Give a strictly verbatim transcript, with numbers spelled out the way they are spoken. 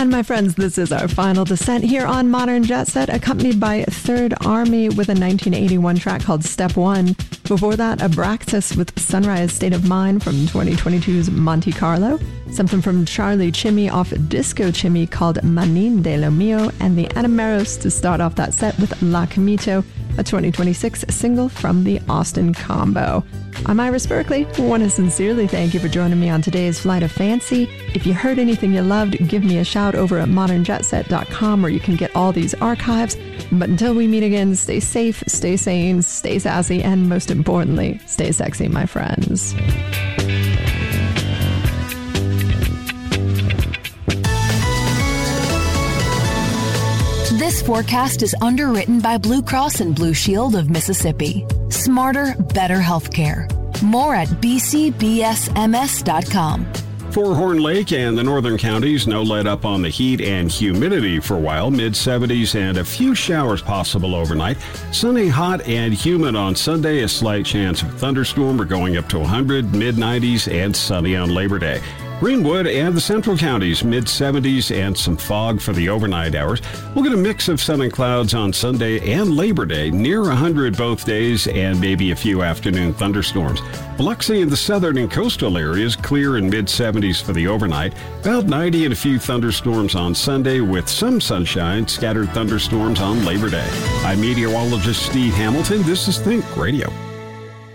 And my friends, this is our final descent here on Modern Jet Set, accompanied by Third Army with a nineteen eighty-one track called Step One. Before that, Abraxas with Sunrise State of Mind from twenty twenty-two's Monte Carlo. Something from Charlie Chimmy off Disco Chimmy called Manin de lo Mio. And the Anameros to start off that set with La Camito, a twenty twenty-six single from the Austin Combo. I'm Iris Berkeley. I want to sincerely thank you for joining me on today's Flight of Fancy. If you heard anything you loved, give me a shout over at modern jet set dot com where you can get all these archives. But until we meet again, stay safe, stay sane, stay sassy, and most importantly, stay sexy, my friends. This forecast is underwritten by Blue Cross and Blue Shield of Mississippi. Smarter, better healthcare. More at b c b s m s dot com. For Horn Lake and the northern counties, no let up on the heat and humidity for a while. mid seventies and a few showers possible overnight. Sunny, hot, and humid on Sunday. A slight chance of thunderstorm. We're going up to one hundred, mid nineties, and sunny on Labor Day. Greenwood and the central counties, mid seventies and some fog for the overnight hours. We'll get a mix of sun and clouds on Sunday and Labor Day, near one hundred both days, and maybe a few afternoon thunderstorms. Biloxi and the southern and coastal areas, clear in mid seventies for the overnight. About ninety and a few thunderstorms on Sunday with some sunshine, scattered thunderstorms on Labor Day. I'm meteorologist Steve Hamilton. This is Think Radio.